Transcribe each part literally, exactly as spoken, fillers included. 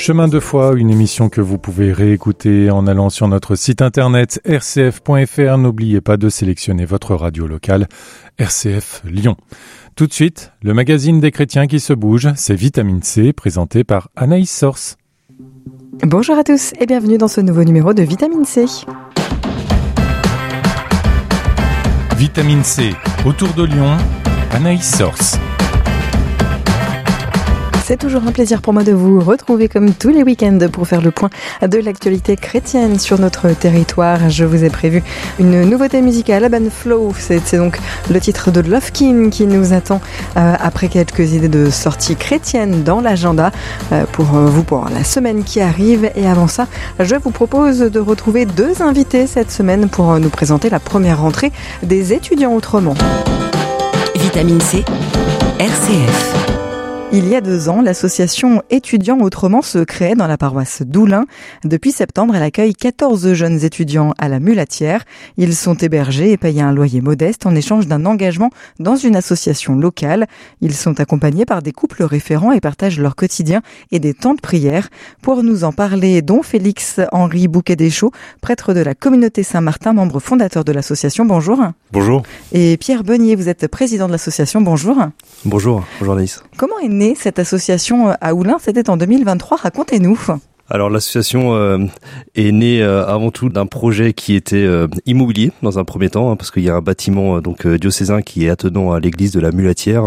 Chemin de foi, une émission que vous pouvez réécouter en allant sur notre site internet r c f point f r. N'oubliez pas de sélectionner votre radio locale R C F Lyon. Tout de suite, le magazine des chrétiens qui se bougent, c'est Vitamine C, présenté par Anaïs Sors. Bonjour à tous et bienvenue dans ce nouveau numéro de Vitamine C. Vitamine C, autour de Lyon, Anaïs Sors. C'est toujours un plaisir pour moi de vous retrouver comme tous les week-ends pour faire le point de l'actualité chrétienne sur notre territoire. Je vous ai prévu une nouveauté musicale, Urban Flow. C'est, c'est donc le titre de Lovekin qui nous attend euh, après quelques idées de sorties chrétiennes dans l'agenda euh, pour euh, vous pour la semaine qui arrive. Et avant ça, je vous propose de retrouver deux invités cette semaine pour euh, nous présenter la première rentrée des étudiants autrement. Vitamine C, R C F. Il y a deux ans, l'association Étudiants Autrement se créait dans la paroisse d'Oulin. Depuis septembre, elle accueille quatorze jeunes étudiants à la Mulatière. Ils sont hébergés et payent un loyer modeste en échange d'un engagement dans une association locale. Ils sont accompagnés par des couples référents et partagent leur quotidien et des temps de prière. Pour nous en parler, dont Félix-Henri Bouquet-Deschaux, prêtre de la communauté Saint-Martin, membre fondateur de l'association. Bonjour. Bonjour. Et Pierre Beunier, vous êtes président de l'association. Bonjour. Bonjour, bonjour Anaïs. Comment est née cette association à Oulin? C'était en deux mille vingt-trois, racontez-nous. Alors l'association euh, est née euh, avant tout d'un projet qui était euh, immobilier dans un premier temps, hein, parce qu'il y a un bâtiment euh, donc euh, diocésain qui est attenant à l'église de la Mulatière,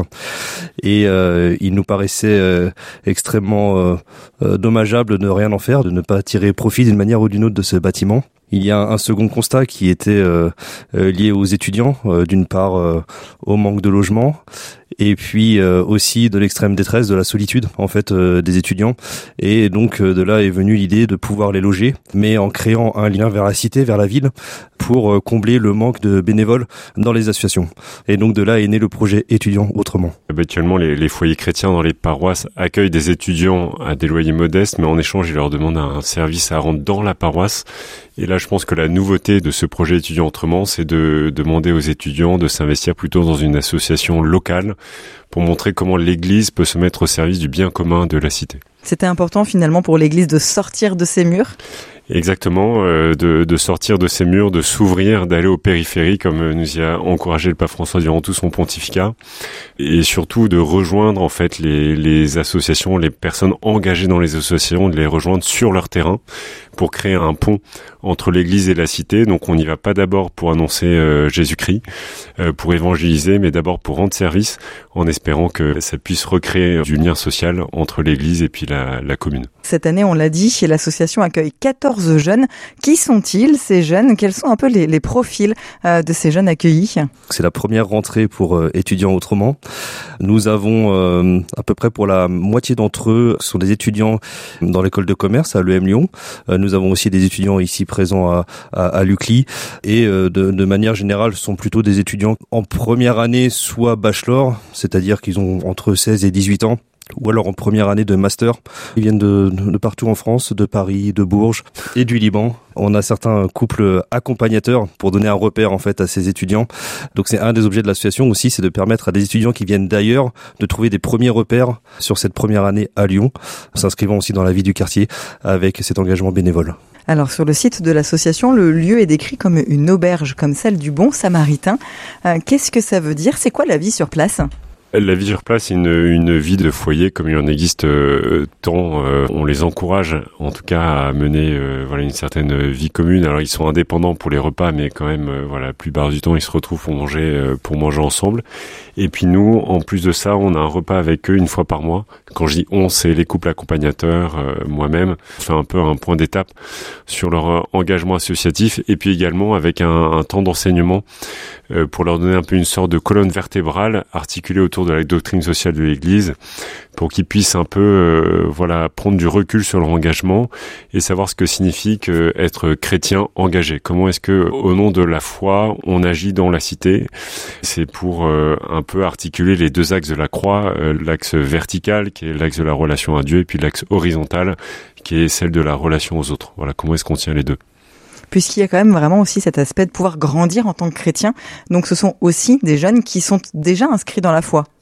et euh, il nous paraissait euh, extrêmement euh, euh, dommageable de ne rien en faire, de ne pas tirer profit d'une manière ou d'une autre de ce bâtiment. Il y a un second constat qui était euh, euh, lié aux étudiants, euh, d'une part euh, au manque de logement, et puis euh, aussi de l'extrême détresse, de la solitude en fait euh, des étudiants. Et donc euh, de là est venue l'idée de pouvoir les loger, mais en créant un lien vers la cité, vers la ville, pour euh, combler le manque de bénévoles dans les associations. Et donc de là est né le projet Étudiants Autrement. Habituellement, les, les foyers chrétiens dans les paroisses accueillent des étudiants à des loyers modestes, mais en échange, ils leur demandent un service à rendre dans la paroisse. Et là, je pense que la nouveauté de ce projet Étudiants Autrement, c'est de demander aux étudiants de s'investir plutôt dans une association locale pour montrer comment l'Église peut se mettre au service du bien commun de la cité. C'était important finalement pour l'Église de sortir de ses murs ? Exactement, euh, de, de sortir de ces murs, de s'ouvrir, d'aller aux périphéries, comme nous y a encouragé le pape François durant tout son pontificat, et surtout de rejoindre en fait les, les associations, les personnes engagées dans les associations, de les rejoindre sur leur terrain pour créer un pont entre l'Église et la cité. Donc on n'y va pas d'abord pour annoncer euh, Jésus-Christ, euh, pour évangéliser, mais d'abord pour rendre service, en espérant que ça puisse recréer du lien social entre l'Église et puis la, la commune. Cette année, on l'a dit, l'association accueille quatorze jeunes. Qui sont-ils, ces jeunes? Quels sont un peu les, les profils euh, de ces jeunes accueillis? C'est la première rentrée pour euh, Étudiants Autrement. Nous avons euh, à peu près pour la moitié d'entre eux, ce sont des étudiants dans l'école de commerce à l'E M Lyon. Euh, nous avons aussi des étudiants ici présents à, à, à l'U C L I. Et euh, de, de manière générale, ce sont plutôt des étudiants en première année, soit bachelor, c'est-à-dire qu'ils ont entre seize et dix-huit ans, ou alors en première année de master. Ils viennent de, de partout en France, de Paris, de Bourges et du Liban. On a certains couples accompagnateurs pour donner un repère en fait à ces étudiants. Donc c'est un des objets de l'association aussi, c'est de permettre à des étudiants qui viennent d'ailleurs de trouver des premiers repères sur cette première année à Lyon, s'inscrivant aussi dans la vie du quartier avec cet engagement bénévole. Alors sur le site de l'association, le lieu est décrit comme une auberge, comme celle du Bon Samaritain. Euh, qu'est-ce que ça veut dire? C'est quoi la vie sur place? La vie sur place, c'est une, une vie de foyer comme il en existe euh, tant. Euh, on les encourage, en tout cas, à mener euh, voilà une certaine vie commune. Alors ils sont indépendants pour les repas, mais quand même, euh, voilà, la plupart du temps, ils se retrouvent pour manger, euh, pour manger ensemble. Et puis nous, en plus de ça, on a un repas avec eux une fois par mois. Quand je dis on, c'est les couples accompagnateurs, euh, moi-même. On fait un peu un point d'étape sur leur engagement associatif, et puis également avec un, un temps d'enseignement euh, pour leur donner un peu une sorte de colonne vertébrale articulée autour de la doctrine sociale de l'Église, pour qu'ils puissent un peu euh, voilà prendre du recul sur leur engagement et savoir ce que signifie que être chrétien engagé. Comment est-ce que au nom de la foi on agit dans la cité? C'est pour euh, un peu articuler les deux axes de la croix, euh, l'axe vertical qui est l'axe de la relation à Dieu, et puis l'axe horizontal qui est celle de la relation aux autres. Voilà, comment est-ce qu'on tient les deux? Puisqu'il y a quand même vraiment aussi cet aspect de pouvoir grandir en tant que chrétien. Donc ce sont aussi des jeunes qui sont déjà inscrits dans la foi.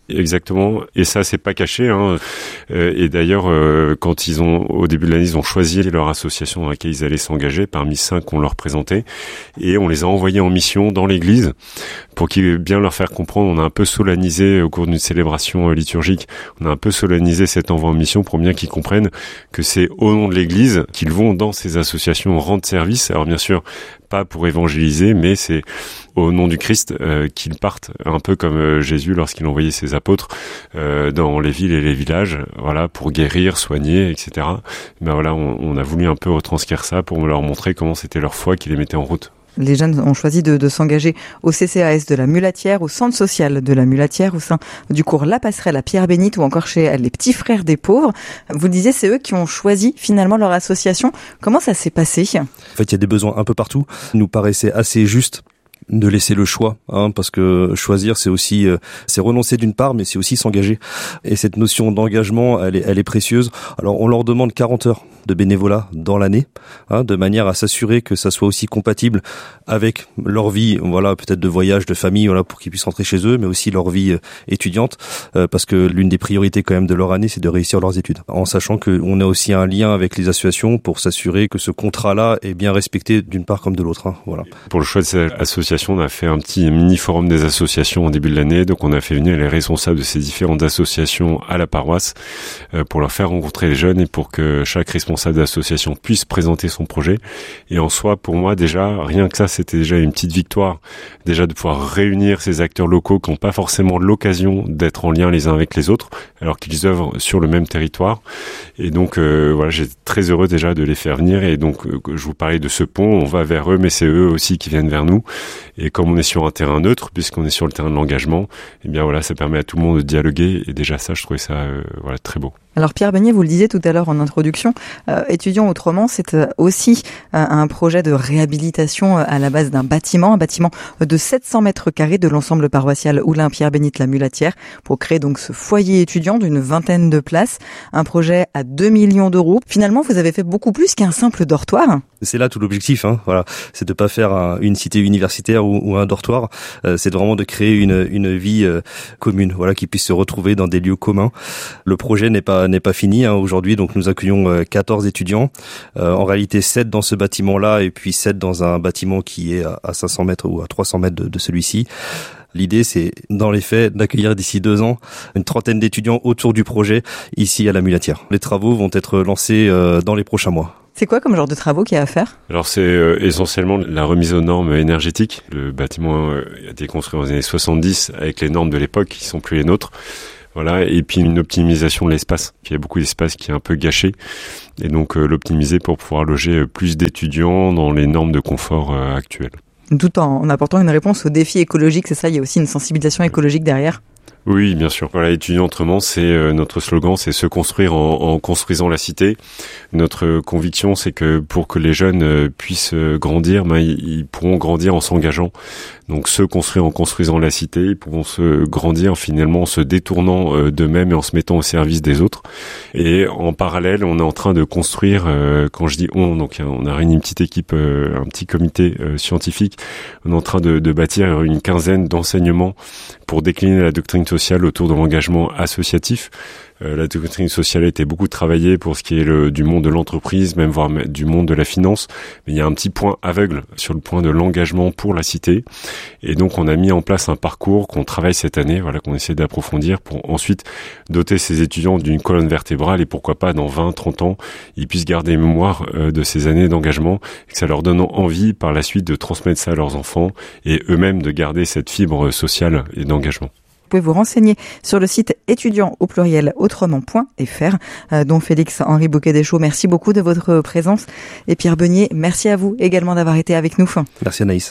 Exactement, et ça c'est pas caché, hein. Euh, et d'ailleurs euh, quand ils ont au début de l'année ils ont choisi leur association dans laquelle ils allaient s'engager, parmi cinq qu'on leur présentait, et on les a envoyés en mission dans l'église pour qu'ils bien leur faire comprendre. On a un peu solennisé au cours d'une célébration euh, liturgique, on a un peu solennisé cet envoi en mission pour bien qu'ils comprennent que c'est au nom de l'église qu'ils vont dans ces associations rendre service. Alors bien sûr pas pour évangéliser, mais c'est au nom du Christ euh, qu'ils partent, un peu comme euh, Jésus lorsqu'il envoyait ses apôtres euh, dans les villes et les villages, voilà, pour guérir, soigner, et cetera. Ben voilà, on, on a voulu un peu retranscrire ça pour leur montrer comment c'était leur foi qui les mettait en route. Les jeunes ont choisi de, de s'engager au C C A S de la Mulatière, au centre social de la Mulatière, au sein du cours La Passerelle à Pierre-Bénite ou encore chez les Petits Frères des Pauvres. Vous le disiez, c'est eux qui ont choisi finalement leur association. Comment ça s'est passé ? En fait, il y a des besoins un peu partout. Il nous paraissait assez juste de laisser le choix, hein, parce que choisir, c'est aussi, euh, c'est renoncer d'une part, mais c'est aussi s'engager. Et cette notion d'engagement, elle est, elle est précieuse. Alors, on leur demande quarante heures de bénévolat dans l'année, hein, de manière à s'assurer que ça soit aussi compatible avec leur vie, voilà, peut-être de voyage, de famille, voilà, pour qu'ils puissent rentrer chez eux, mais aussi leur vie euh, étudiante, euh, parce que l'une des priorités quand même de leur année, c'est de réussir leurs études, en sachant qu'on a aussi un lien avec les associations pour s'assurer que ce contrat-là est bien respecté d'une part comme de l'autre, hein, voilà. Pour le choix de cette association, on a fait un petit mini-forum des associations au début de l'année, donc on a fait venir les responsables de ces différentes associations à la paroisse euh, pour leur faire rencontrer les jeunes et pour que chaque responsable d'association puisse présenter son projet. Et en soi, pour moi, déjà, rien que ça, c'était déjà une petite victoire, déjà de pouvoir réunir ces acteurs locaux qui n'ont pas forcément l'occasion d'être en lien les uns avec les autres, alors qu'ils œuvrent sur le même territoire. Et donc, euh, voilà, j'étais très heureux déjà de les faire venir. Et donc, euh, je vous parlais de ce pont, on va vers eux, mais c'est eux aussi qui viennent vers nous. Et comme on est sur un terrain neutre, puisqu'on est sur le terrain de l'engagement, eh bien voilà, ça permet à tout le monde de dialoguer. Et déjà ça, je trouvais ça euh, voilà, très beau. Alors Pierre Beignet, vous le disiez tout à l'heure en introduction, euh, Étudiants Autrement, c'est euh, aussi euh, un projet de réhabilitation euh, à la base d'un bâtiment, un bâtiment de sept cents mètres carrés de l'ensemble paroissial Oulin-Pierre-Bénite-la-Mulatière, pour créer donc ce foyer étudiant d'une vingtaine de places. Un projet à deux millions d'euros. Finalement, vous avez fait beaucoup plus qu'un simple dortoir. C'est là tout l'objectif, hein, voilà, c'est de pas faire un, une cité universitaire ou, ou un dortoir, euh, c'est vraiment de créer une, une vie euh, commune, voilà, qui puisse se retrouver dans des lieux communs. Le projet n'est pas n'est pas fini, hein, aujourd'hui, donc nous accueillons euh, quatorze étudiants, euh, en réalité sept dans ce bâtiment-là et puis sept dans un bâtiment qui est à, à cinq cents mètres ou à trois cents mètres de, de celui-ci. L'idée, c'est, dans les faits, d'accueillir d'ici deux ans une trentaine d'étudiants autour du projet ici à la Mulatière. Les travaux vont être lancés euh, dans les prochains mois. C'est quoi comme genre de travaux qu'il y a à faire ? Alors c'est euh, essentiellement la remise aux normes énergétiques. Le bâtiment euh, a été construit dans les années soixante-dix avec les normes de l'époque qui sont plus les nôtres. Voilà, et puis une optimisation de l'espace. Il y a beaucoup d'espace qui est un peu gâché, et donc euh, l'optimiser pour pouvoir loger plus d'étudiants dans les normes de confort euh, actuelles. Tout en apportant une réponse aux défis écologiques, c'est ça, il y a aussi une sensibilisation écologique derrière ? Oui, bien sûr. Voilà, Étudiants Autrement, c'est euh, notre slogan, c'est se construire en, en construisant la cité. Notre conviction, c'est que pour que les jeunes euh, puissent euh, grandir, ben, ils, ils pourront grandir en s'engageant. Donc se construire en construisant la cité, ils pourront se grandir finalement en se détournant euh, d'eux-mêmes et en se mettant au service des autres. Et en parallèle, on est en train de construire, euh, quand je dis on, donc on a réuni une petite équipe, euh, un petit comité euh, scientifique, on est en train de, de bâtir une quinzaine d'enseignements pour décliner la doctrine sociale autour de l'engagement associatif. Euh, la doctrine sociale a été beaucoup travaillée pour ce qui est le, du monde de l'entreprise, même voire du monde de la finance. Mais il y a un petit point aveugle sur le point de l'engagement pour la cité. Et donc, on a mis en place un parcours qu'on travaille cette année, voilà, qu'on essaie d'approfondir pour ensuite doter ces étudiants d'une colonne vertébrale et pourquoi pas dans vingt, trente ans, ils puissent garder mémoire euh, de ces années d'engagement et que ça leur donne envie par la suite de transmettre ça à leurs enfants et eux-mêmes de garder cette fibre sociale et d'engagement. Vous pouvez vous renseigner sur le site étudiant au pluriel autrement point f r, euh, dont Félix-Henri Bouquet-Deschaux, merci beaucoup de votre présence. Et Pierre Beignet, merci à vous également d'avoir été avec nous. Merci Anaïs.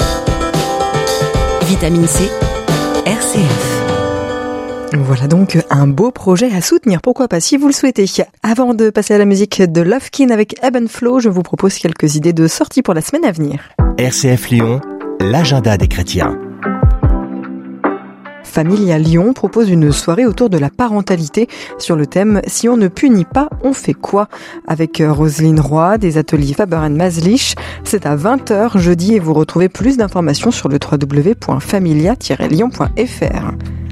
Vitamine C, R C F. Voilà donc un beau projet à soutenir, pourquoi pas, si vous le souhaitez. Avant de passer à la musique de Lovekin avec Ebb and Flow, je vous propose quelques idées de sorties pour la semaine à venir. R C F Lyon, l'agenda des chrétiens. Familia Lyon propose une soirée autour de la parentalité sur le thème « Si on ne punit pas, on fait quoi ?» avec Roselyne Roy des ateliers Faber and Maslich. C'est à vingt heures jeudi et vous retrouvez plus d'informations sur le w w w point familia tiret lyon point f r.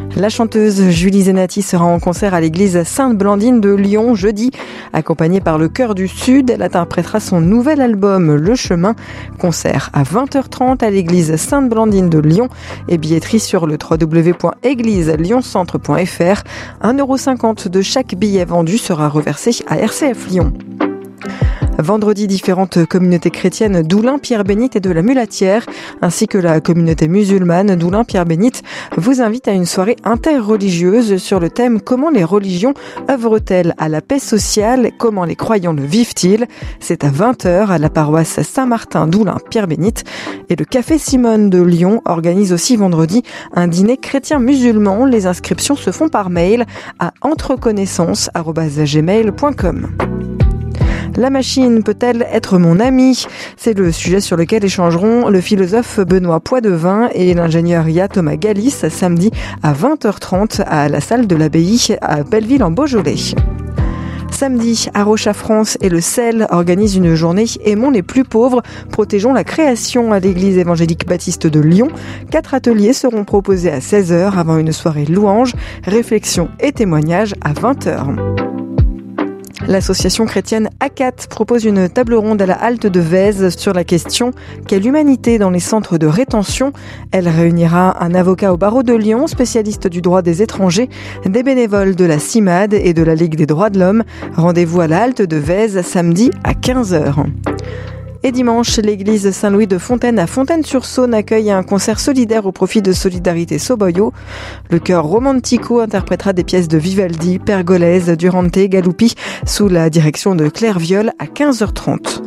La chanteuse Julie Zenati sera en concert à l'église Sainte-Blandine de Lyon jeudi. Accompagnée par le Chœur du Sud, elle interprétera son nouvel album Le Chemin. Concert à vingt heures trente à l'église Sainte-Blandine de Lyon et billetterie sur le w w w point église lyon centre point f r. un euro cinquante de chaque billet vendu sera reversé à R C F Lyon. Vendredi, différentes communautés chrétiennes d'Oulin, Pierre-Bénite et de la Mulatière, ainsi que la communauté musulmane d'Oulin, Pierre-Bénite, vous invitent à une soirée interreligieuse sur le thème « Comment les religions œuvrent-elles à la paix sociale ? Comment les croyants le vivent-ils ?» C'est à vingt heures à la paroisse Saint-Martin d'Oulin, Pierre-Bénite. Et le Café Simone de Lyon organise aussi vendredi un dîner chrétien-musulman. Les inscriptions se font par mail à entreconnaissance arobase gmail point com. La machine peut-elle être mon amie ? C'est le sujet sur lequel échangeront le philosophe Benoît Poidevin et l'ingénieur I A Thomas Gallis samedi à vingt heures trente à la salle de l'Abbaye à Belleville-en-Beaujolais. Samedi, à Roche-à-France et le C E L organisent une journée « Aimons les plus pauvres, protégeons la création » à l'église évangélique baptiste de Lyon. Quatre ateliers seront proposés à seize heures avant une soirée louange, réflexion et témoignage à vingt heures. L'association chrétienne A C A T propose une table ronde à la halte de Vèze sur la question « Quelle humanité dans les centres de rétention ?» Elle réunira un avocat au barreau de Lyon, spécialiste du droit des étrangers, des bénévoles de la CIMAD et de la Ligue des droits de l'homme. Rendez-vous à la halte de Vèze samedi à quinze heures. Et dimanche, l'église Saint-Louis de Fontaine à Fontaine-sur-Saône accueille un concert solidaire au profit de Solidarité Soboyo. Le chœur Romantico interprétera des pièces de Vivaldi, Pergolèse, Durante, Galuppi sous la direction de Claire Viol à quinze heures trente.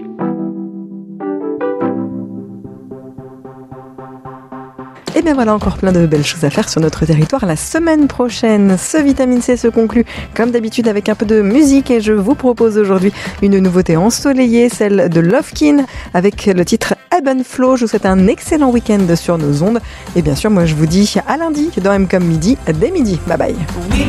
Et bien voilà, encore plein de belles choses à faire sur notre territoire la semaine prochaine. Ce Vitamine C se conclut comme d'habitude avec un peu de musique et je vous propose aujourd'hui une nouveauté ensoleillée, celle de Lovekin avec le titre Ebb and Flow. Je vous souhaite un excellent week-end sur nos ondes et bien sûr moi je vous dis à lundi dans M comme midi dès midi. Bye bye.